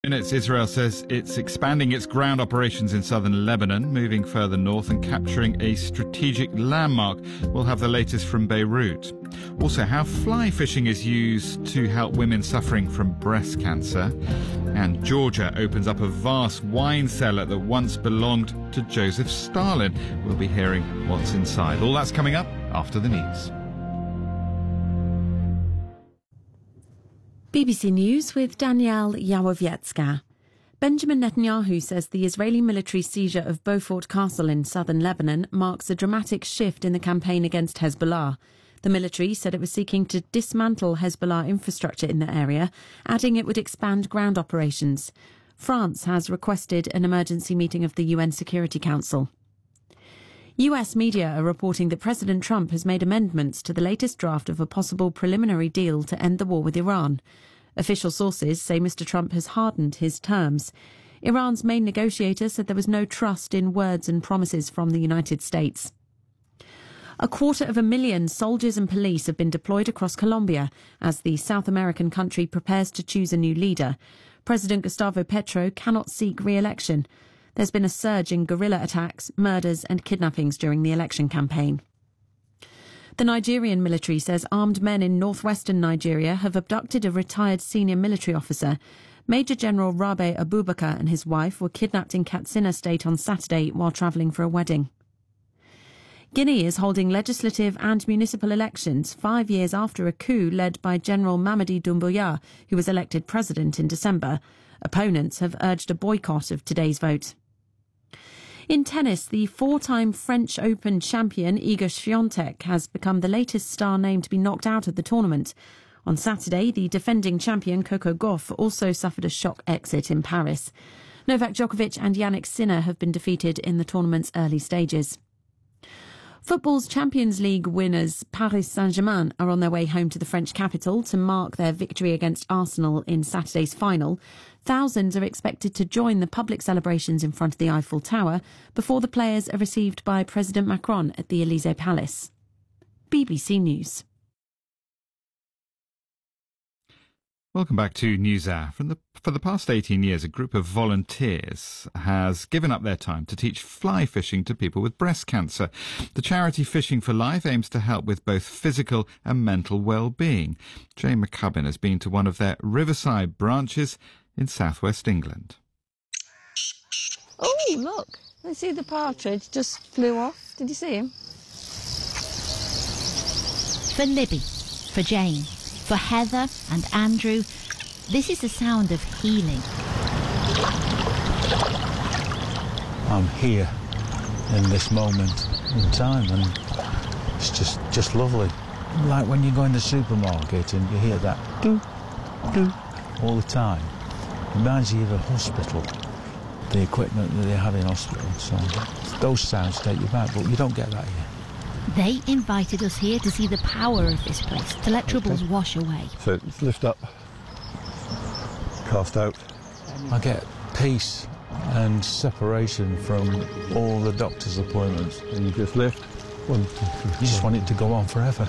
Minutes, Israel says it's expanding its ground operations in southern Lebanon, moving further north and capturing a strategic landmark. We'll have the latest from Beirut. Also, how fly fishing is used to help women suffering from breast cancer. And Georgia opens up a vast wine cellar that once belonged to Joseph Stalin. We'll be hearing what's inside. All that's coming up after the news. BBC News with Danielle Yawowiecka. Benjamin Netanyahu says the Israeli military seizure of Beaufort Castle in southern Lebanon marks a dramatic shift in the campaign against Hezbollah. The military said it was seeking to dismantle Hezbollah infrastructure in the area, adding it would expand ground operations. France has requested an emergency meeting of the UN Security Council. US media are reporting that President Trump has made amendments to the latest draft of a possible preliminary deal to end the war with Iran. Official sources say Mr. Trump has hardened his terms. Iran's main negotiator said there was no trust in words and promises from the United States. 250,000 soldiers and police have been deployed across Colombia as the South American country prepares to choose a new leader. President Gustavo Petro cannot seek re-election. There's been a surge in guerrilla attacks, murders and kidnappings during the election campaign. The Nigerian military says armed men in northwestern Nigeria have abducted a retired senior military officer. Major General Rabe Abubakar and his wife were kidnapped in Katsina State on Saturday while travelling for a wedding. Guinea is holding legislative and municipal elections 5 years after a coup led by General Mamadi Doumbouya, who was elected president in December. Opponents have urged a boycott of today's vote. In tennis, the four-time French Open champion Iga Swiatek has become the latest star name to be knocked out of the tournament. On Saturday, the defending champion Coco Gauff also suffered a shock exit in Paris. Novak Djokovic and Jannik Sinner have been defeated in the tournament's early stages. Football's Champions League winners Paris Saint-Germain are on their way home to the French capital to mark their victory against Arsenal in Saturday's final. Thousands are expected to join the public celebrations in front of the Eiffel Tower before the players are received by President Macron at the Élysée Palace. BBC News. Welcome back to NewsHour. For the past 18 years, a group of volunteers has given up their time to teach fly fishing to people with breast cancer. The charity Fishing for Life aims to help with both physical and mental well-being. Jane McCubbin has been to one of their Riverside branches in southwest England. Oh, look. I see the partridge just flew off. Did you see him? For Libby, for Jane, for Heather and Andrew, this is the sound of healing. I'm here in this moment in time, and it's just lovely. Like when you go in the supermarket and you hear that doo, doo all the time. It reminds you of a hospital, the equipment that they have in hospitals. So those sounds take you back, but you don't get that here. They invited us here to see the power of this place, to let troubles wash away. So it's lift up, cast out. I get peace and separation from all the doctor's appointments. And you just lift. 1, 2, 3, 4. You just want it to go on forever.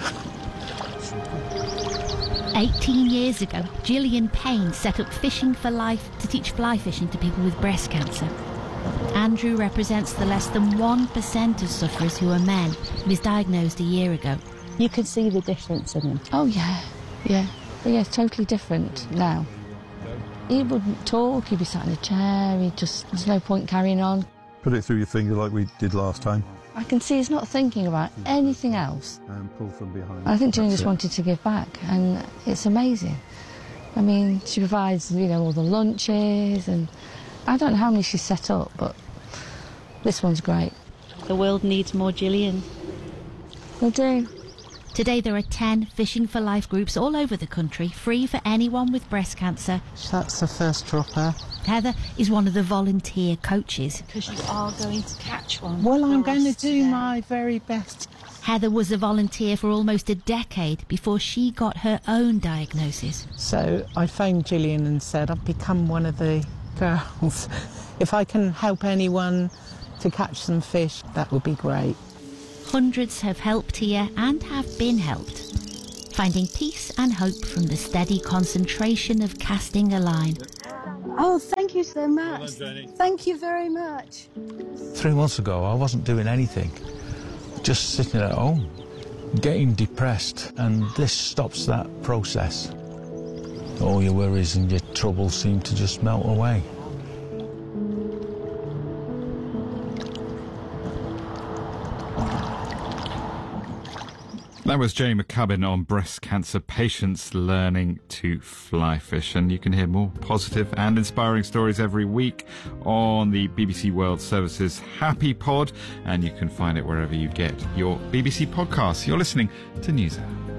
18 years ago, Gillian Payne set up Fishing for Life to teach fly fishing to people with breast cancer. Andrew represents the less than 1% of sufferers who are men. He was diagnosed a year ago. You can see the difference in him. Oh, yeah. Yeah, totally different now. He wouldn't talk, he'd be sat in a chair, there's no point carrying on. Put it through your finger like we did last time. I can see he's not thinking about anything else. And pull from behind. I think Jillian just wanted to give back, and it's amazing. I mean, she provides, all the lunches, and I don't know how many she's set up, but this one's great. The world needs more Gillian. We do. Today there are 10 Fishing for Life groups all over the country, free for anyone with breast cancer. That's the first dropper. Heather is one of the volunteer coaches. Because you are going to catch one. Well, I'm going to do my very best. Heather was a volunteer for almost a decade before she got her own diagnosis. So I phoned Gillian and said I've become one of the girls. If I can help anyone to catch some fish, that would be great. Hundreds have helped here and have been helped, finding peace and hope from the steady concentration of casting a line. Oh, thank you so much. Well done, Janie. Thank you very much. 3 months ago, I wasn't doing anything, just sitting at home, getting depressed, and this stops that process. All your worries and your troubles seem to just melt away. That was Jay McCubbin on breast cancer patients learning to fly fish. And you can hear more positive and inspiring stories every week on the BBC World Service's Happy Pod. And you can find it wherever you get your BBC podcasts. You're listening to NewsHour.